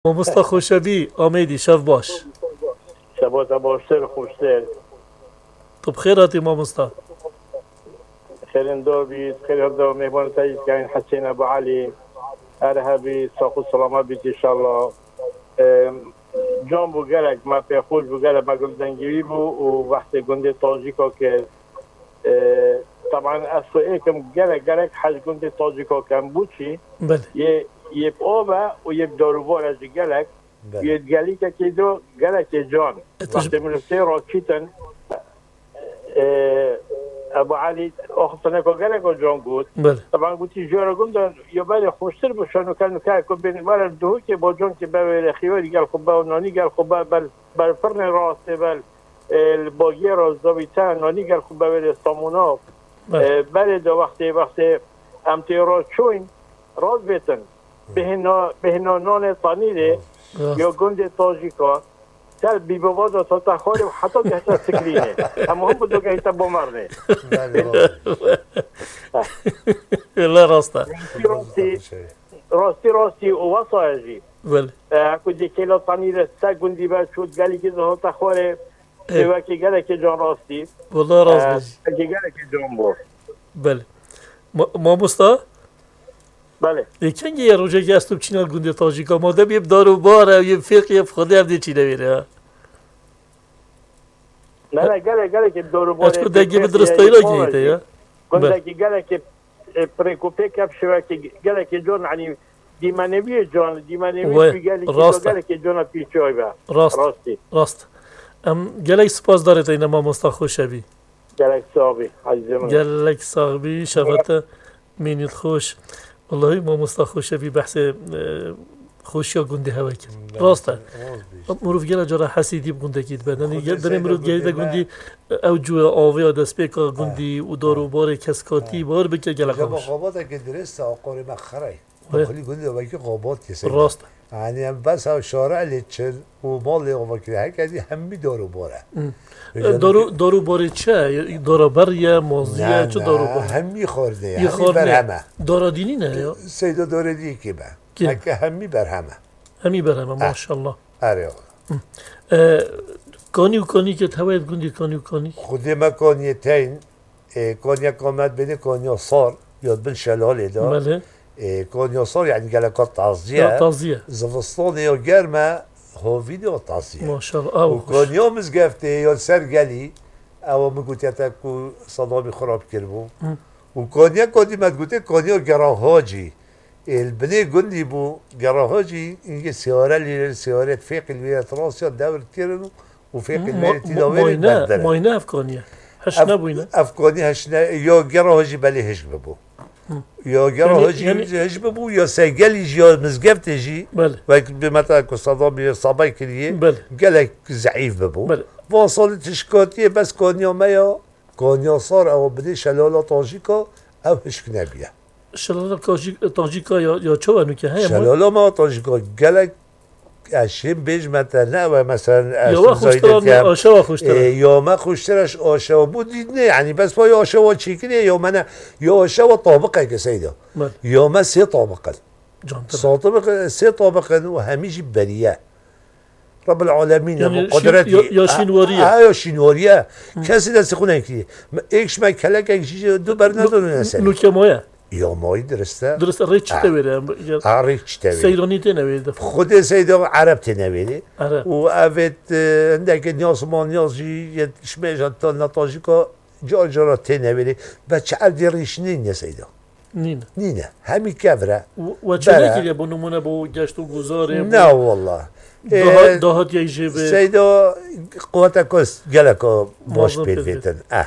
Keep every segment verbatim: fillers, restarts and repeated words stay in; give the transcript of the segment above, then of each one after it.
مامۆستا خۆشەوی ئامێدی شەو باش. شەباتە باشتر خۆشتر. تو بخێر هاتی مامۆستا. خێرندۆ بیت خێرەردە میهمانەتی کاین حەسین ئەبو عەلی هەر هەبی ساق و سەڵامەت بیت ئینشاءالله. جان بوو گەلێک ما پێخۆش بوو گەلێک ما گوندەنگیوی بوو و وەختێ گوندی تاجیکا کرد طبعا از سوئیکم گەلێک گەلێک حەج گوندی تاجیکا کەم بوو چی؟ یه آبه و یک داروبار از گلک یه گلی که که دو گلک جان وقتی مرسی را چیتن ابو علی آخفتنه که گلک جان بود طبعا گوتی جارا گوندن یا بله خوشتر باشن و کنو که که بین مرا دوهو که با جان که به خیاری گل خوبه و نانی گل خوبه بل بل فرن راسته بل باگی رازداویتن نانی گل خوبه بل سامونا بله دو وقتی وقتی امتی را چوین راز بیتن بهنا بهنا نان طنيله يا جند طاجيكا سال بيبوضا تتخالف حتى تحت سكرينه هم هم بدو جاي تبو مرنه لا راستا راستي راستي راستي ووصاجي ول اكو دي كيلو طنيله ساجندي با شو قال لي كده تخاله سواكي قال لك جون راستي والله راس قال لك جون بو بل ما مستا بله یکن یه روزه گستم چینال گونده تاجیکا مادم یه دارو باره و یه فقه یه خودی هم دی چینه میره نه نه گله گله که دارو باره اچکو دنگی به درستایی را گیریده یا گونده که گله که پریکوپه کپ شوه که گله که جان عنی دیمانوی جان دیمانوی گله که گله که جان پیچای با راست راستی راست ام گله سپاس داره تا این ما مستا خوشبی گله صاحبی عزیزم گله صاحبی شفت مینید خوش والله ما مستخوشه بحث خوشی گنده هوا کرد راسته مروف گله جرا حسیدی گنده کید بدن در امروز گیده گندی او جو آوی دست پیکا گندی و دارو بار کسکاتی بار بکه گله خاموش قابات که درست آقار مخره خیلی گنده و که قابات کسی راسته یعنی هم بس هم شارع لیچن و مال لیقا کرده هر کسی همی دارو باره دارو دارو باره چه؟ دارو بر یا مازیه چه دارو باره؟ همی خورده همی بر همه دارو دینی نه یا؟ سیدا داره دی که با که همی بر همه همی بر همه ماشالله آره کانی و کانی که تواید گندی کانی و کانی؟ خودی ما کانی تین کانی کامت بینه کانی صار یاد بین شلاله دا بله کانی صار یعنی گلکات تازیه تازیه زفستانی و گرمه هویدی و تازیه ماشاءالله و کانیا مزگفته یا سرگلی او مگوتیتا کو صدامی خراب کربو و کانیا کدی مدگوته کانیا گراهاجی البني جندي بو جراهاجي إنجي سيارة اللي سيارة فيق الولايات راسيا دور تيرنو وفيق الولايات داوير بدل ماينا أفغانيا هشنا بوينا أفغاني هشنا يا جراهاجي بالي هجب بو يا جراهاجي هجب بو يا سجلي يا مزجفت جي بله وقت بمثلا كصدام صباي كليه بله قالك زعيف بو بله وصلت شكاتيه بس كانيا مايا كانيا صار او بدي شلاله طاجيكا او هشكنا بيه شلاله تاجیکا یا یا چه ونو که هست شلاله ما تاجیکا گلک اشیم بیش مثلا و مثلا یا ما خوشتران آشوا خوشتران یا ما خوشترش آشوا بود نه یعنی بس پای آشوا چیکنه یا من یا آشوا طابقه که سیدا یا ما سه طابقه سه طابقه سه طابقه و همیشه بریه رب العالمین یعنی قدرتی یا شینواریه آه یا شینواریه کسی دست خونه کی ایکش ما کلک ایکش دو بر ندارن اصلا نوکمایه یا مایی درسته درسته ریچ تبره ریچ تبره سیرانی تنویده خود سیدا عرب تنویده عرب و اوت عندك نیاز ما نیازی شمیش تا نتاجیکا جار جارا تنویده بچه عردی ریش نینه سیدا نینه نینه همی کبره و چه نکیه با نمونه با گشت و گذاره نه والله دهات یه جبه سیدا قوتا کس گلکا باش پید بیتن اه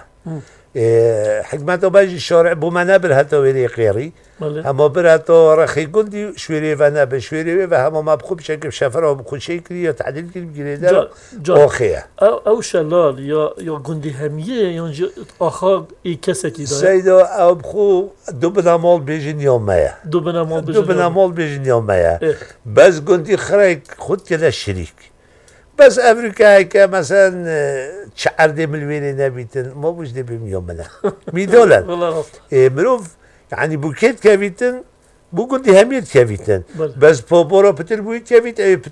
حكمت باجي الشارع بو منابر حتى ويري قيري اما براتو رخي قندي شويري فانا بشويري فهم ما بخو بشكل شفره وبخو شكلي تعديل كل جريده اوخيه او او شلال يا يا قندي هميه يا اخا اي كسكي ده سيدو او بخو دوبنا مول بيجن يوميا دوبنا مول بيجن دوبنا مول بيجن يوميا بس قندي خريك خد كذا الشريك بس افريقيا هيك مثلا تشعر دي من الويني نبيتن ما بوش دي بميوم منا مي دولار إيه مروف يعني بوكيت كافيتن بو قلت هميت كافيتن بس بوبورا بتر بويت كافيت